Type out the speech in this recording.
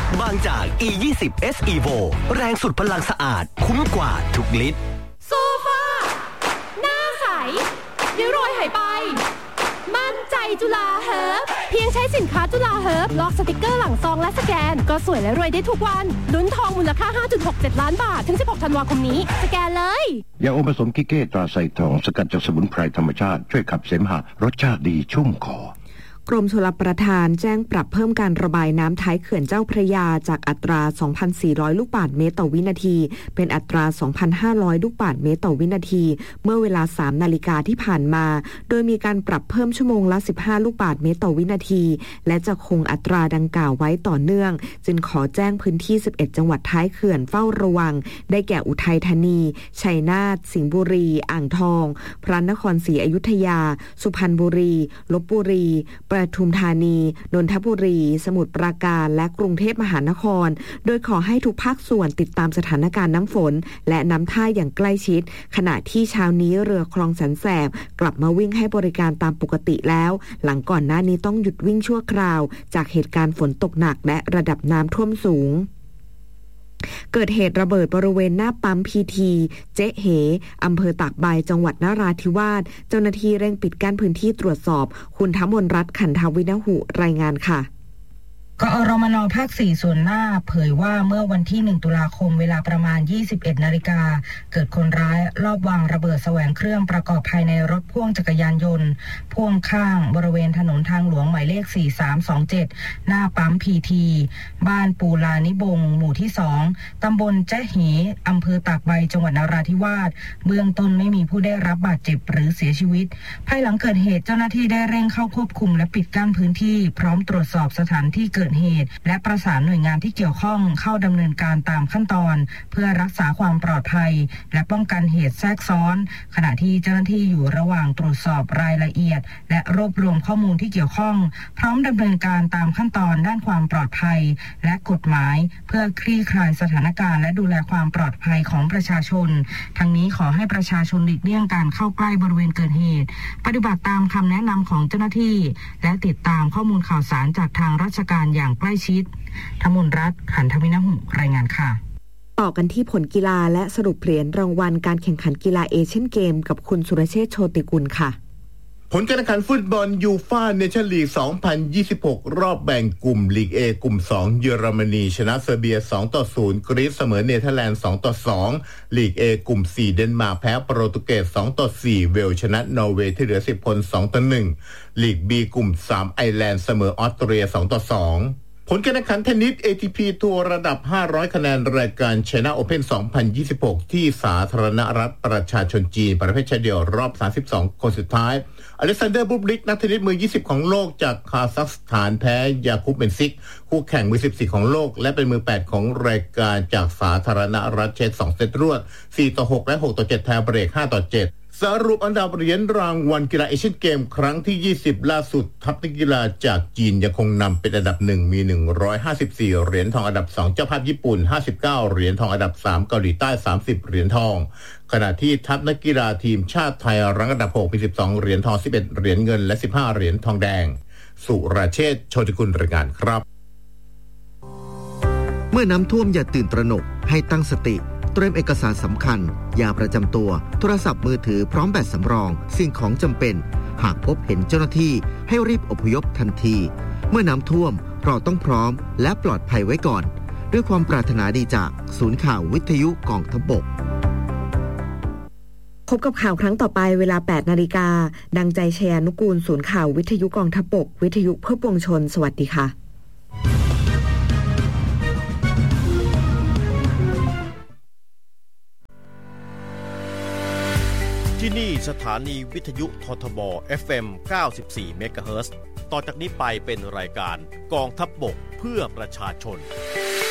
บางจาก E20 S Evo แรงสุดพลังสะอาดคุ้มกว่าทุกลิตรโซฟาหน้าใสริ้วรอยหายไปมั่นใจจุฬาเฮิร์บเพียงใช้สินค้าจุฬาเฮิร์บลอกสติกเกอร์หลังซองและสแกนก็สวยและรวยได้ทุกวันลุ้นทองมูลค่า 5.67 ล้านบาทถึง16ธันวาคมนี้สแกนเลยยาอมผสมกิเก้ตราไซทองสกัดจากสมุนไพรธรรมชาติช่วยขับเสมหะรสชาติดีชุ่มคอกรมชลประทานแจ้งปรับเพิ่มการระบายน้ำท้ายเขื่อนเจ้าพระยาจากอัตรา 2,400 ลูกบาศก์เมตรต่อวินาทีเป็นอัตรา 2,500 ลูกบาศก์เมตรต่อวินาทีเมื่อเวลา 3 นาฬิกาที่ผ่านมาโดยมีการปรับเพิ่มชั่วโมงละ 15 ลูกบาศก์เมตรต่อวินาทีและจะคงอัตราดังกล่าวไว้ต่อเนื่องจึงขอแจ้งพื้นที่ 11 จังหวัดท้ายเขื่อนเฝ้าระวังได้แก่อุทัยธานีชัยนาทสิงห์บุรีอ่างทองพระนครศรีอยุธยาสุพรรณบุรีลพบุรีปทุมธานีนนทบุรีสมุทรปราการและกรุงเทพมหานครโดยขอให้ทุกภาคส่วนติดตามสถานการณ์น้ำฝนและน้ำท่าอย่างใกล้ชิดขณะที่เช้านี้เรือคลองแสนแสบกลับมาวิ่งให้บริการตามปกติแล้วหลังก่อนหน้านี้ต้องหยุดวิ่งชั่วคราวจากเหตุการณ์ฝนตกหนักและระดับน้ำท่วมสูงเกิดเหตุระเบิดบริเวณหน้าปั๊มพีทีเจ๊เหอำเภอตากใบจังหวัดนราธิวาสเจ้าหน้าที่เร่งปิดกั้นพื้นที่ตรวจสอบคุณธมนรัตน์ขันธวินหุรายงานค่ะกอรมน.ภาค 4 ส่วนหน้าเผยว่าเมื่อวันที่ 1 ตุลาคมเวลาประมาณ 21 นาฬิกาเกิดคนร้ายลอบวางระเบิดแสวงเครื่องประกอบภายในรถพ่วงจักรยานยนต์พ่วงข้างบริเวณถนนทางหลวงหมายเลข 4327 หน้าปั๊มพีทีบ้านปูลานิบงหมู่ที่ 2 ตำบลแจ้เหอำเภอตากใบจังหวัดนราธิวาสเบื้องต้นไม่มีผู้ได้รับบาดเจ็บหรือเสียชีวิตภายหลังเกิดเหตุเจ้าหน้าที่ได้เร่งเข้าควบคุมและปิดกั้นพื้นที่พร้อมตรวจสอบสถานที่เกิดเหตุและประสานหน่วยงานที่เกี่ยวข้องเข้าดำเนินการตามขั้นตอนเพื่อรักษาความปลอดภัยและป้องกันเหตุแทรกซ้อนขณะที่เจ้าหน้าที่อยู่ระหว่างตรวจสอบรายละเอียดและรวบรวมข้อมูลที่เกี่ยวข้องพร้อมดำเนินการตามขั้นตอนด้านความปลอดภัยและกฎหมายเพื่อคลี่คลายสถานการณ์และดูแลความปลอดภัยของประชาชนทั้งนี้ขอให้ประชาชนหลีกเลี่ยงการเข้าใกล้บริเวณเกิดเหตุปฏิบัติตามคำแนะนำของเจ้าหน้าที่และติดตามข้อมูลข่าวสารจากทางราชการอย่างใกล้ชิดธมนรัตน์ขันธวินหุรายงานค่ะต่อกันที่ผลกีฬาและสรุปเหรียญรางวัลการแข่งขันกีฬาเอเชียนเกมกับคุณสุรเชษฐ์โชติกุลค่ะผลการแข่งขันฟุตบอลยูฟ่าเนชั่นลีก 2026 รอบแบ่งกลุ่มลีก A กลุ่ม 2 เยอรมนีชนะเซอร์เบีย 2-0 กรีซเสมอเนเธอร์แลนด์ 2-2 ลีก A กลุ่ม 4 เดนมาร์กแพ้โปรตุเกส 2-4 เวลชนะนอร์เวย์ที่เหลือ10 คน 2-1 ลีก B กลุ่ม 3 ไอร์แลนด์เสมอออสเตรีย 2-2ผลการแข่งขันเทนนิส ATP ทัวร์ระดับ500คะแนนรายการ China Open 2026 ที่สาธารณรัฐประชาชนจีนประเภทชายเดี่ยวรอบ32คนสุดท้ายอเล็กซานเดอร์บูบลิกนักเทนนิสมือ20ของโลกจากคาซัคสถานแพ้ยาคุบเบนซิกคู่แข่งมือ14ของโลกและเป็นมือ8ของรายการจากสาธารณรัฐเช็ก2เซตรวด 4-6 และ 6-7 แพ้เบรก 5-7สรุปอันดับเหรียญรางวัลกีฬาเอเชียนเกมครั้งที่20ล่าสุดทัพนักกีฬาจากจีนยังคงนำเป็นอันดับ1มี154เหรียญทองอันดับ2เจ้าภาพญี่ปุ่น59เหรียญทองอันดับ3เกาหลีใต้30เหรียญทองขณะที่ทัพนักกีฬาทีมชาติไทยรั้งอันดับ6มี12เหรียญทอง11เหรียญเงินและ15เหรียญทองแดงสุรเชษฐ์โชติกุลรายงานครับเมื่อน้ำท่วมอย่าตื่นตระหนกให้ตั้งสติเตรียมเอกสารสำคัญยาประจำตัวโทรศัพท์มือถือพร้อมแบตสำรองสิ่งของจำเป็นหากพบเห็นเจ้าหน้าที่ให้รีบอพยพทันทีเมื่อน้ำท่วมเราต้องพร้อมและปลอดภัยไว้ก่อนด้วยความปรารถนาดีจากศูนย์ข่าววิทยุกองทัพบกพบกับข่าวครั้งต่อไปเวลา 8 นาฬิกาดังใจชยานุกูลศูนย์ข่าววิทยุกองทัพบกวิทยุเพื่อปวงชนสวัสดีค่ะที่นี่สถานีวิทยุททบ FM 94 เมกะเฮิรตซ์ต่อจากนี้ไปเป็นรายการกองทัพบกเพื่อประชาชน